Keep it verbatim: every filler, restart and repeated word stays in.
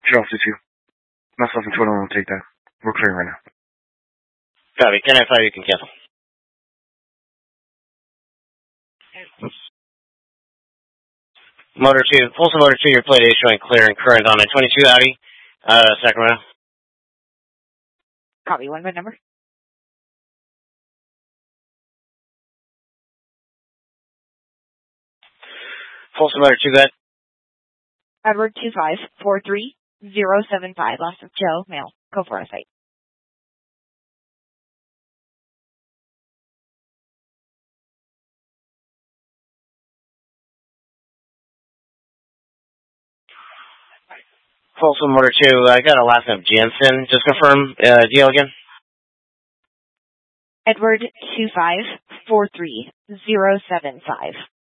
Charles two two. Myself and Twitter will take that. We're clearing right now. Copy. ten five, you can cancel. Motor two, Folsom Motor two, your plate is showing clear and current on a twenty-two Audi, uh, Sacramento. Copy, one minute number. Folsom Motor two, go ahead. Edward two five four three zero seven five, last of Joe, male. Go for a site. Folsom Motor two, I got a last name Jansen. Just confirm, uh, deal again. Edward two five four three zero seven five.